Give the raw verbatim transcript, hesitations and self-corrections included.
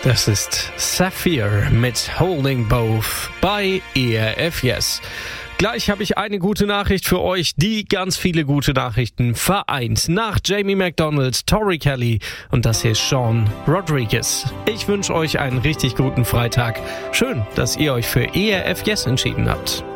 Das ist Saphir mit Holding Both bei E R F Yes. Gleich habe ich eine gute Nachricht für euch, die ganz viele gute Nachrichten vereint. Nach Jamie McDonald, Tori Kelly und das hier ist Sean Rodriguez. Ich wünsche euch einen richtig guten Freitag. Schön, dass ihr euch für E R F Yes entschieden habt.